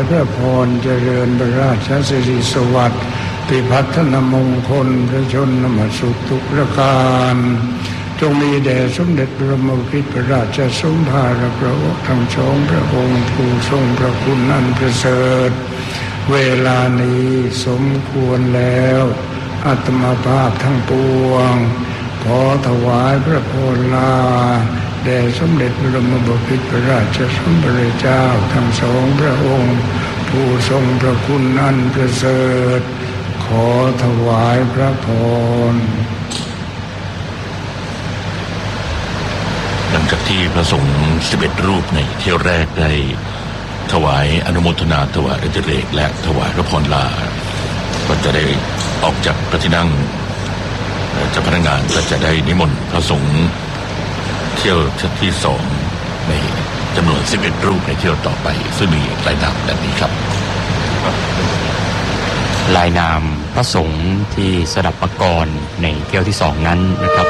พระพรเจริญพระราชสิริสวัสดิ์พิพัฒนมงคลพระชนมสุขทุกประการจงมีแด่สมเด็จพระมกิพระราชสมภารพระองค์ทั้งสองพระองค์ผู้ทรงพระคุณอันประเสริฐเวลานี้สมควรแล้วอาตมาภาพทั้งปวงขอถวายพระพรลาแด่สมเด็จพระบรมพิตรพระราชสมภารเจ้าทั้งสองพระองค์ผู้ทรงพระคุณอันประเสริฐขอถวายพระพรหลังจากที่พระสงฆ์11รูปในเที่ยวแรกได้ถวายอนุโมทนาถวายอดิเรกและถวายพระพรลาก็จะได้ออกจากพระที่นั่งเจ้าพนักงานก็จะได้นิมนต์พระสงฆ์เที่ยวที่2ในจำนวน11รูปในเที่ยวต่อไปซึ่งมีรายนามดังนี้ครับรายนามพระสงฆ์ที่สดับปกรณ์ในเที่ยวที่2นั้นนะครับ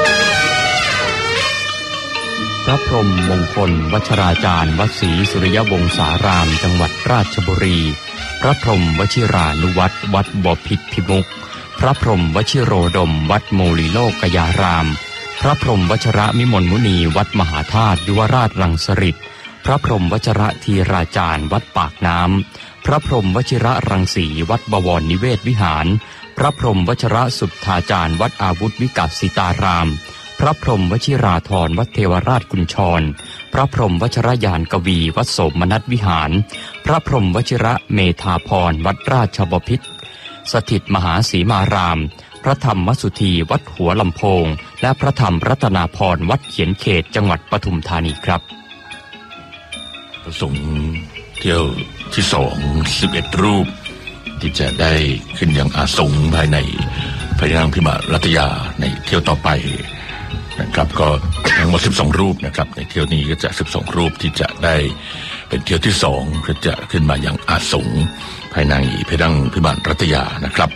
พระพรหมมงคลวัชราจารย์วัดศรีสุริยวงศารามจังหวัดราชบุรีพระพรหมวชิรานุวัตรวัดบ่อพิษพิมุขพระพรหมวชิโรดมวัดโมลีโลกยารามพระพรหมวชระมิมลมุนีวัดมหาธาตุยุวราชรังสฤษฎ์พระพรหมวชระธีราจารย์วัดปากน้ำพระพรหมวชิระรังสีวัดบวรนิเวศวิหารพระพรหมวชระสุทธาจารย์วัดอาวุธวิกัสสิตารามพระพรหมวชิราธรวัดเทวราชกุญชรพระพรหมวชรยานกวีวัดโสมนัสวิหารพระพรหมวชิระเมธาพรวัดราชบพิตรสถิตมหาสีมารามพระธรรมสุธีวัดหัวลำโพงและพระธรรมรัตนาพรวัดเขียนเขตจังหวัดปทุมธานีครับพระสงฆ์เที่ยวที่11รูปที่จะได้ขึ้นยังอาสงภายในพระที่นั่งพิมานรัตยาในเที่ยวต่อไปนะครับก็ทั้งหมด12รูปนะครับในเที่ยวนี้ก็จะ12รูปที่จะได้เป็นเที่ยวที่2ก็จะขึ้นมายังอาสงภายในพระที่นั่งพิมานรัตยานะครับ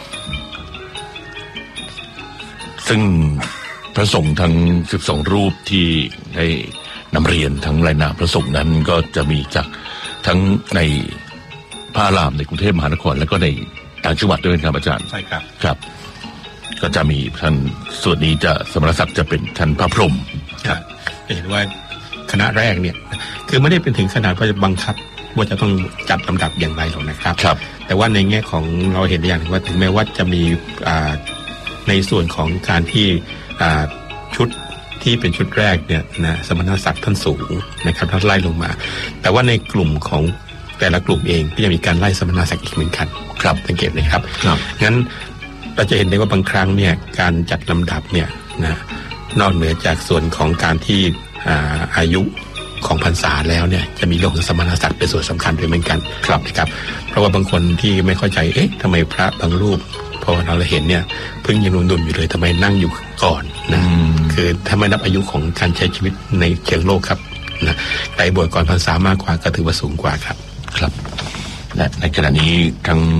ซึ่งพระสงฆ์ทั้ง12รูปที่ได้นำเรียนทั้งรายนามพระสงฆ์นั้นก็จะมีจากทั้งในพระอารามในกรุงเทพมหานครและก็ในต่างจังหวัดด้วยครับอาจารย์ใช่ครับครับก็จะมีท่านส่วนนี้จะสมณศักดิ์จะเป็นท่านพระพรหมครับเห็นว่าคณะแรกเนี่ยคือไม่ได้เป็นถึงขนาดว่าจะบังคับว่าจะต้องจัดลำดับอย่างไรหรอกนะครับแต่ว่าในแง่ของเราเห็นอย่างว่าถึงแม้ว่าจะมีในส่วนของการที่ชุดที่เป็นชุดแรกเนี่ยนะสมณศักดิ์ท่านสูงนะครับท่านไล่ลงมาแต่ว่าในกลุ่มของแต่ละกลุ่มเองก็ยังมีการไล่สมณศักดิ์อีกเหมือนกันครับสังเกตนะครับงั้นเราจะเห็นได้ว่าบางครั้งเนี่ยการจัดลำดับเนี่ยนะนอกเหนือจากส่วนของการที่อายุของพรรษาแล้วเนี่ยจะมีเรื่องของสมณศักดิ์เป็นส่วนสำคัญด้วยเหมือนกันนะครับเพราะว่าบางคนที่ไม่เข้าใจทำไมพระบางรูปพอเราเห็นเนี่ยเพิ่งยังหนุ่มๆอยู่เลยทำไมนั่งอยู่ก่อนนะคือถ้าไม่นับอายุของการใช้ชีวิตในเชิงโลกครับนะใครบวชก่อนพรรษามากกว่าก็ถือว่าสูงกว่าครับครับและในขณะนี้ทั้ง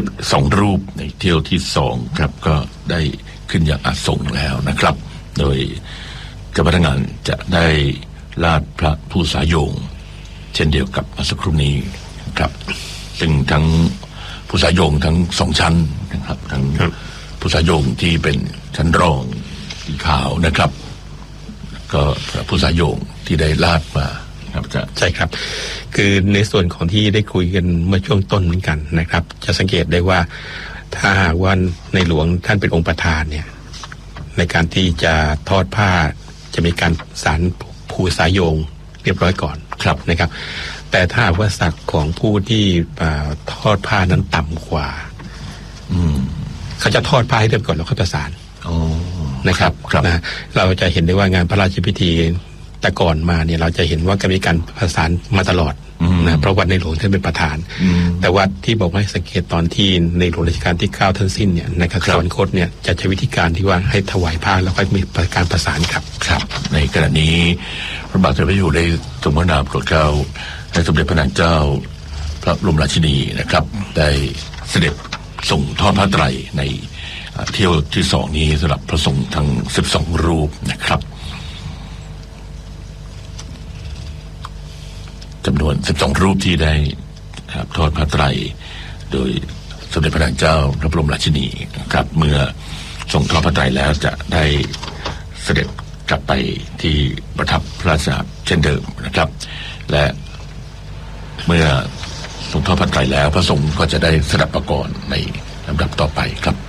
12รูปในเที่ยวที่2ครับก็ได้ขึ้นอย่างอาสงแล้วนะครับโดยเจ้าพนักงานจะได้ลาดพระภูษาโยงเช่นเดียวกับเมื่อสักครู่นี้ครับซึ่งทั้งภูษาโยงทั้ง2ชั้นนะครับทั้งภูษาโยงที่เป็นชั้นรองสีขาวนะครับก็ภูษาโยงที่ได้ลาดมาใช่ครับคือในส่วนของที่ได้คุยกันเมื่อช่วงต้นเหมือนกันนะครับจะสังเกตได้ว่าถ้าหากว่าในหลวงท่านเป็นองค์ประธานเนี่ยในการที่จะทอดผ้าจะมีการสานภูษาโยงเรียบร้อยก่อนครับนะครับแต่ถ้าหากว่าศักดิ์ของผู้ที่ทอดผ้านั้นต่ำกว่าเขาจะทอดผ้าให้เรียบก่อนแล้วค่อยประสานนะครับนะเราจะเห็นได้ว่างานพระราชพิธีแต่ก่อนมาเนี่ยเราจะเห็นว่าก็มีการประสานมาตลอดนะเพราะว่าในหลวงท่านเป็นประธานแต่ว่าที่บอกว่าให้สังเกตตอนที่ในหลวงรัชกาลที่9ท่านสิ้นเนี่ยนะครับสวรรคตเนี่ยจะใช้วิธีการที่ว่าให้ถวายผ้าแล้วก็มีการประสานครับครับในขณะนี้พระบาทสมเด็จพระเจ้าอยู่หัวได้ทรงพระนามโปรดเกล้าให้สมเด็จพระนางเจ้าพระบรมราชินีนะครับได้เสด็จส่งทอดผ้าไตรในเที่ยวที่2นี้สำหรับพระสงฆ์ทั้ง12รูปนะครับจำนวน12รูปที่ได้นะครับทอดพระไตรโดยสมเด็จพระนางเจ้าพระบรมราชินีนะครับเมื่อทรงทอดพระไตรแล้วจะได้เสด็จกลับไปที่ประทับพระราชาเช่นเดิมนะครับและเมื่อทรงทอดพระไตรแล้วพระสงฆ์ก็จะได้สดับประกรณ์ในลำดับต่อไปครับ